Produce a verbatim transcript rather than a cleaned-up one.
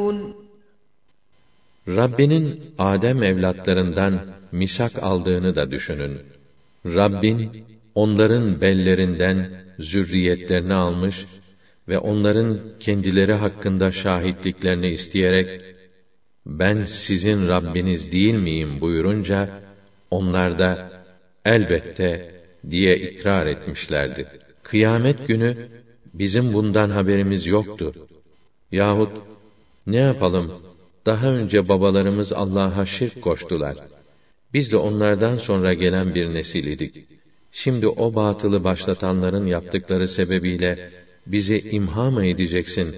يعلمون. Rabbinin Adem evlatlarından misak aldığını da düşünün. Rabbin onların bellerinden zürriyetlerini almış ve onların kendileri hakkında şahitliklerini isteyerek ben sizin Rabbiniz değil miyim buyurunca onlar da elbette diye ikrar etmişlerdi. Kıyamet günü bizim bundan haberimiz yoktu. Yahut ne yapalım? Daha önce babalarımız Allah'a şirk koştular. Biz de onlardan sonra gelen bir nesil idik. Şimdi o batılı başlatanların yaptıkları sebebiyle bizi imha mı edeceksin